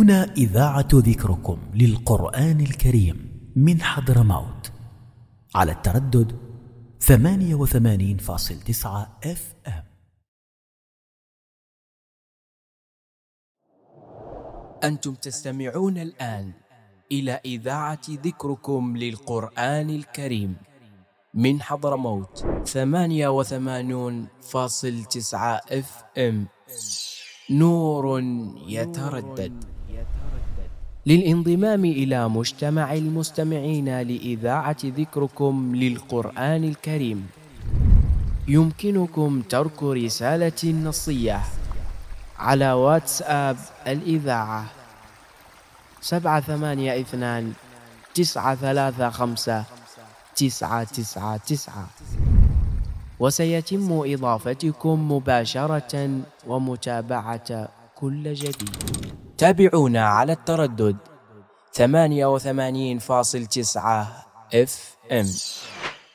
هنا إذاعة ذكركم للقرآن الكريم من حضرموت على التردد 88.9 FM. أنتم تستمعون الآن إلى إذاعة ذكركم للقرآن الكريم من حضرموت 88.9 FM. نور يتردد. للانضمام إلى مجتمع المستمعين لإذاعة ذكركم للقرآن الكريم يمكنكم ترك رسالة نصية على واتساب الإذاعة 782 935 999، وسيتم إضافتكم مباشرة ومتابعة كل جديد. تابعونا على التردد 88.9 FM.